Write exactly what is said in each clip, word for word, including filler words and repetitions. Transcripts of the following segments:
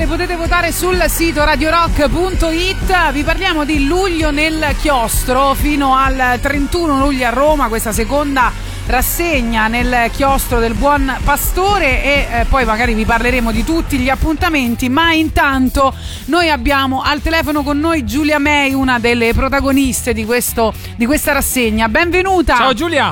potete votare sul sito radio rock punto it. Vi parliamo di Luglio nel Chiostro fino al trentuno luglio a Roma, questa seconda rassegna nel Chiostro del Buon Pastore, e eh, poi magari vi parleremo di tutti gli appuntamenti, ma intanto noi abbiamo al telefono con noi Giulia May, una delle protagoniste di questo di questa rassegna. Benvenuta. Ciao Giulia.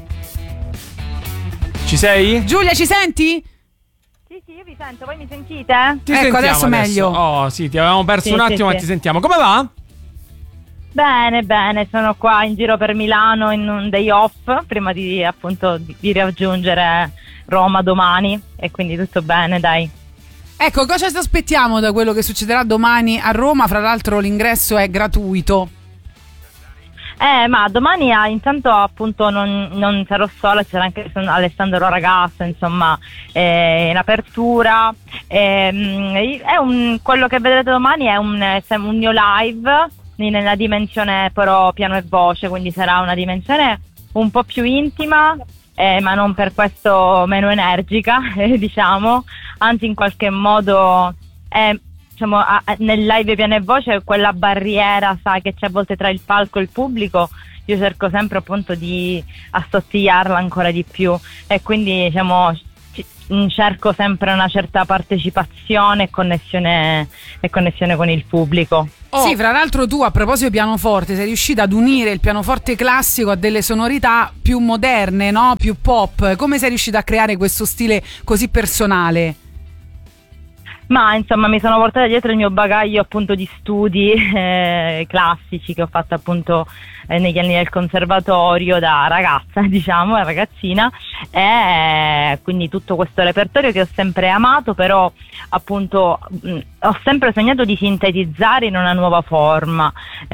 Ci sei? Giulia, ci senti? Sì, sì, io vi sento, voi mi sentite? Ti ecco, adesso, adesso meglio. Oh, sì, ti avevamo perso sì, un attimo, sì, ma sì. ti sentiamo. Come va? Bene, bene, sono qua in giro per Milano in un day off, prima di appunto di, di raggiungere Roma domani, e quindi tutto bene, dai. Ecco, cosa ci aspettiamo da quello che succederà domani a Roma? Fra l'altro l'ingresso è gratuito. Eh, ma domani ah, intanto appunto non, non sarò sola, c'era anche Alessandro Ragazzo, insomma, eh, in apertura. Eh, è un, quello che vedrete domani è un, è un mio live nella dimensione però piano e voce, quindi sarà una dimensione un po' più intima, eh, ma non per questo meno energica, eh, diciamo, anzi in qualche modo è, diciamo, a, a, nel live piano e voce quella barriera, sai, che c'è a volte tra il palco e il pubblico, io cerco sempre appunto di assottigliarla ancora di più, e quindi diciamo cerco sempre una certa partecipazione e connessione, e connessione con il pubblico. Oh. Sì, fra l'altro tu, a proposito di pianoforte, sei riuscita ad unire il pianoforte classico a delle sonorità più moderne, no? Più pop. Come sei riuscita a creare questo stile così personale? Ma insomma mi sono portata dietro il mio bagaglio appunto di studi eh, classici che ho fatto appunto eh, negli anni del conservatorio da ragazza, diciamo, da ragazzina, e quindi tutto questo repertorio che ho sempre amato, però appunto mh, ho sempre sognato di sintetizzare in una nuova forma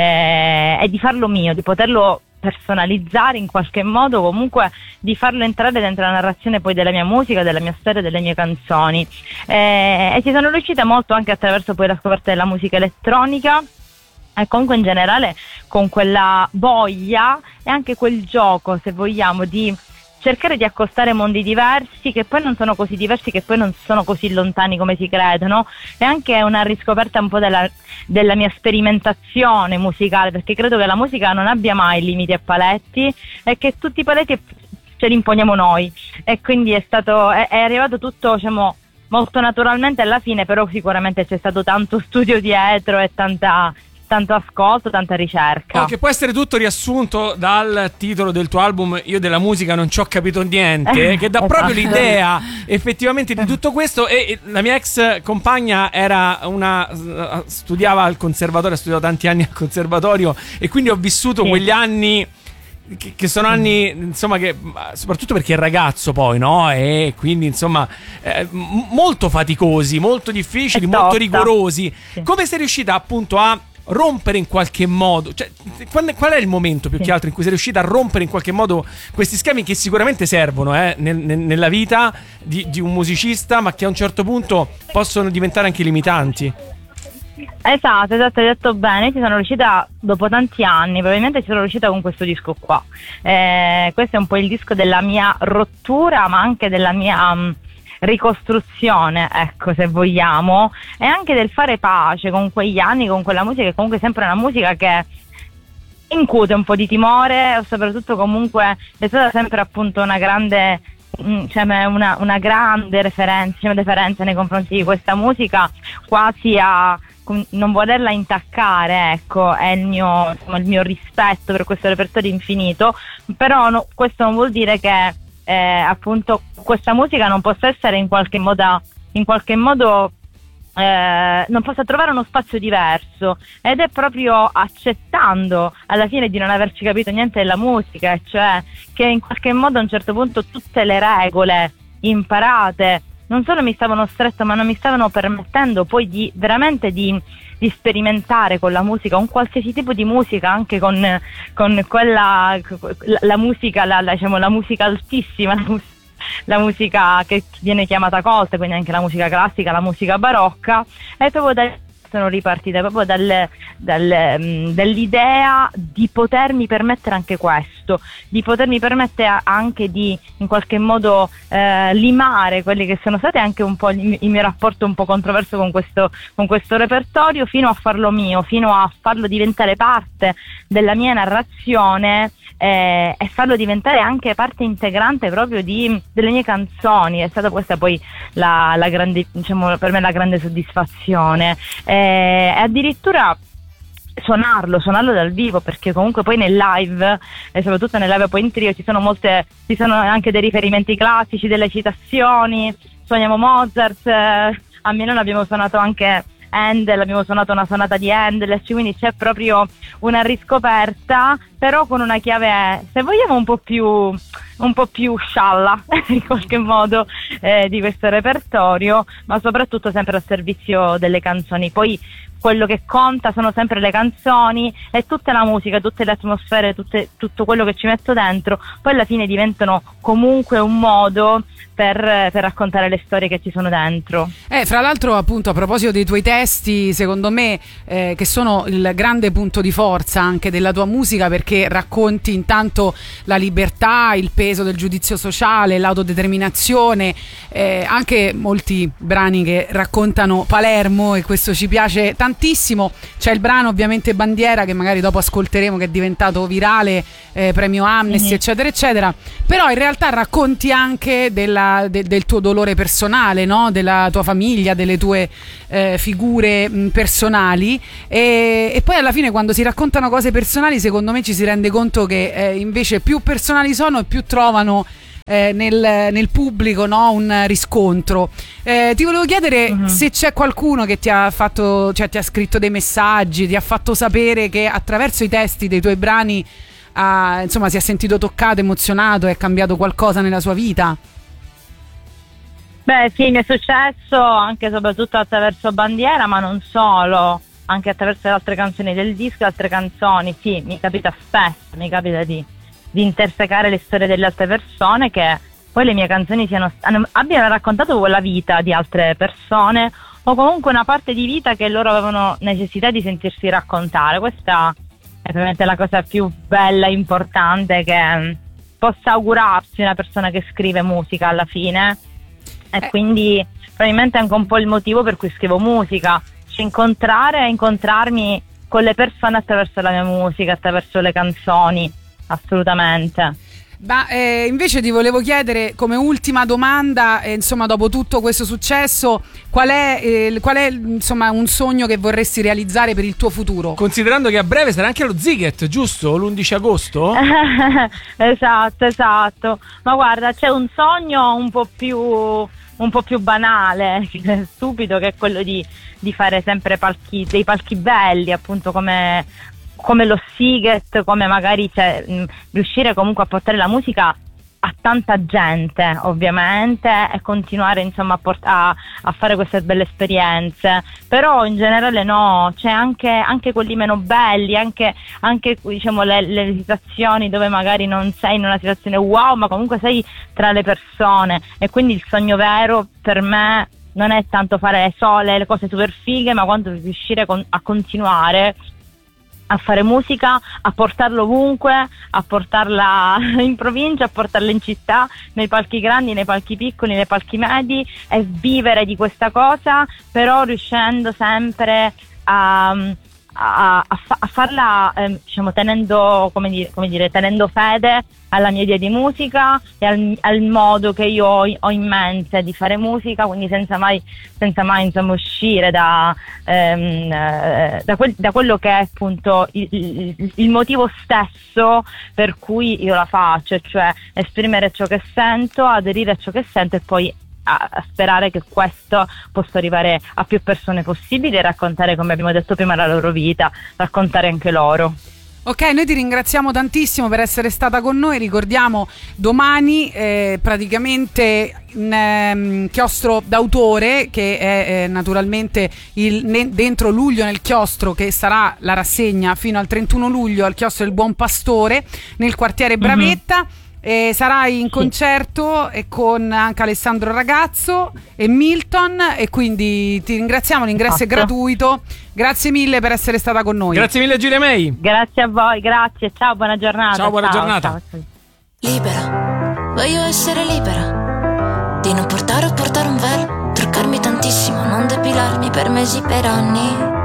eh, e di farlo mio, di poterlo personalizzare in qualche modo, comunque di farlo entrare dentro la narrazione poi della mia musica, della mia storia, delle mie canzoni, eh, e ci sono riuscita molto anche attraverso poi la scoperta della musica elettronica e comunque in generale con quella voglia e anche quel gioco, se vogliamo, di cercare di accostare mondi diversi che poi non sono così diversi, che poi non sono così lontani come si credono, e anche una riscoperta un po' della, della mia sperimentazione musicale, perché credo che la musica non abbia mai limiti e paletti e che tutti i paletti ce li imponiamo noi, e quindi è stato è, è arrivato tutto, diciamo, molto naturalmente alla fine, però sicuramente c'è stato tanto studio dietro e tanta tanto ascolto, tanta ricerca. Oh, che può essere tutto riassunto dal titolo del tuo album Io della musica non ci ho capito niente, eh, che dà proprio l'idea effettivamente di tutto questo. E la mia ex compagna era una studiava al conservatorio, ha studiato tanti anni al conservatorio, e quindi ho vissuto sì. quegli anni che, che sono anni, insomma, che soprattutto perché è ragazzo poi, no? E quindi insomma eh, molto faticosi, molto difficili, molto rigorosi. Sì. Come sei riuscita appunto a rompere in qualche modo, cioè, qual, qual è il momento più sì. che altro in cui sei riuscita a rompere in qualche modo questi schemi che sicuramente servono eh, nel, nel, nella vita di, di un musicista, ma che a un certo punto possono diventare anche limitanti? Esatto, esatto, hai detto bene. Ci sono riuscita dopo tanti anni, probabilmente ci sono riuscita con questo disco qua. Eh, questo è un po' il disco della mia rottura, ma anche della mia um, ricostruzione, ecco, se vogliamo, e anche del fare pace con quegli anni, con quella musica che comunque è sempre una musica che incute un po' di timore, o soprattutto comunque è stata sempre appunto una grande cioè una, una grande referenza, cioè, deferenza nei confronti di questa musica, quasi a non volerla intaccare, ecco, è il mio, insomma, il mio rispetto per questo repertorio infinito, però no, questo non vuol dire che eh, appunto questa musica non possa essere in qualche modo, in qualche modo eh, non possa trovare uno spazio diverso, ed è proprio accettando alla fine di non averci capito niente della musica, cioè che in qualche modo a un certo punto tutte le regole imparate non solo mi stavano strette, ma non mi stavano permettendo poi di veramente di, di sperimentare con la musica, un qualsiasi tipo di musica, anche con, con quella la, la musica, la, la, diciamo, la musica altissima, la, mus- la musica che viene chiamata colta, quindi anche la musica classica, la musica barocca, e proprio da sono ripartite proprio dal, dal, um, dall'idea di potermi permettere anche questo. soprattutto di potermi permettere anche di in qualche modo eh, limare quelli che sono stati anche un po' il, il mio rapporto un po' controverso con questo, con questo repertorio, fino a farlo mio, fino a farlo diventare parte della mia narrazione eh, e farlo diventare anche parte integrante proprio di, delle mie canzoni. È stata questa poi la, la grande, diciamo, per me la grande soddisfazione, eh, e addirittura suonarlo, suonarlo dal vivo, perché comunque poi nel live e soprattutto nel live poi in trio ci sono molte, ci sono anche dei riferimenti classici, delle citazioni, suoniamo Mozart, eh, a Milano abbiamo suonato anche Handel, abbiamo suonato una sonata di Handel, quindi c'è proprio una riscoperta, però con una chiave, se vogliamo, un po' più un po' più scialla in qualche modo eh, di questo repertorio, ma soprattutto sempre al servizio delle canzoni. Poi quello che conta sono sempre le canzoni e tutta la musica, tutte le atmosfere, tutte, tutto quello che ci metto dentro, poi alla fine diventano comunque un modo per, per raccontare le storie che ci sono dentro. Eh, fra l'altro, appunto, a proposito dei tuoi testi, secondo me eh, che sono il grande punto di forza anche della tua musica, perché racconti intanto la libertà, il peso del giudizio sociale, l'autodeterminazione, eh, anche molti brani che raccontano Palermo, e questo ci piace tantissimo. C'è il brano ovviamente Bandiera, che magari dopo ascolteremo, che è diventato virale, eh, premio Amnesty, mm-hmm. eccetera eccetera, però in realtà racconti anche della, de, del tuo dolore personale, no? Della tua famiglia, delle tue eh, figure mh, personali, e, e poi alla fine, quando si raccontano cose personali, secondo me ci si rende conto che eh, invece più personali sono e più trovano Eh, nel, nel pubblico, no? Un riscontro. Eh, ti volevo chiedere uh-huh. se c'è qualcuno che ti ha fatto, cioè ti ha scritto dei messaggi, ti ha fatto sapere che attraverso i testi dei tuoi brani ha, insomma, si è sentito toccato, emozionato, è cambiato qualcosa nella sua vita. Beh sì, mi è successo anche soprattutto attraverso Bandiera, ma non solo, anche attraverso le altre canzoni del disco, altre canzoni. Sì, mi capita spesso, mi capita di di intersecare le storie delle altre persone, che poi le mie canzoni siano, abbiano raccontato quella vita di altre persone, o comunque una parte di vita che loro avevano necessità di sentirsi raccontare. Questa è veramente la cosa più bella e importante che possa augurarsi una persona che scrive musica alla fine, e eh. quindi probabilmente è anche un po' il motivo per cui scrivo musica, cioè incontrare e incontrarmi con le persone attraverso la mia musica, attraverso le canzoni. Assolutamente. Ma eh, invece ti volevo chiedere, come ultima domanda, eh, insomma, dopo tutto questo successo, qual è, eh, qual è insomma un sogno che vorresti realizzare per il tuo futuro? Considerando che a breve sarà anche lo Ziget, giusto? l'undici agosto? Esatto, esatto. Ma guarda, c'è un sogno un po' più un po' più banale, stupido, che è quello di, di fare sempre palchi, dei palchi belli, appunto come come lo Siget, come magari cioè, mh, riuscire comunque a portare la musica a tanta gente, ovviamente, e continuare insomma a, port- a, a fare queste belle esperienze. Però in generale no, c'è anche, anche quelli meno belli, anche, anche diciamo le, le situazioni dove magari non sei in una situazione wow, ma comunque sei tra le persone, e quindi il sogno vero per me non è tanto fare sole le cose super fighe, ma quanto riuscire con- a continuare a fare musica, a portarlo ovunque, a portarla in provincia, a portarla in città, nei palchi grandi, nei palchi piccoli, nei palchi medi, e vivere di questa cosa, però riuscendo sempre a, a, a, fa, a farla, eh, diciamo, tenendo, come dire, come dire, tenendo fede alla mia idea di musica e al, al modo che io ho, ho in mente di fare musica, quindi senza mai, senza mai insomma uscire da, ehm, eh, da, quel, da quello che è appunto il, il, il motivo stesso per cui io la faccio, cioè esprimere ciò che sento, aderire a ciò che sento, e poi a, a sperare che questo possa arrivare a più persone possibili e raccontare, come abbiamo detto prima, la loro vita, raccontare anche loro. Ok, noi ti ringraziamo tantissimo per essere stata con noi. Ricordiamo domani eh, praticamente in eh, chiostro d'autore, che è eh, naturalmente il, ne, dentro luglio nel chiostro, che sarà la rassegna fino al trentuno luglio al chiostro del Buon Pastore nel quartiere Bravetta. Mm-hmm. E sarai in concerto e con anche Alessandro Ragazzo e Milton, e quindi ti ringraziamo, l'ingresso è gratuito. Grazie mille per essere stata con noi. Grazie mille Giulia May. Grazie a voi, grazie, ciao, buona giornata. Ciao, buona ciao, giornata. Ciao, ciao. Libera, voglio essere libera di non portare o portare un velo, truccarmi tantissimo, non depilarmi per mesi, per anni.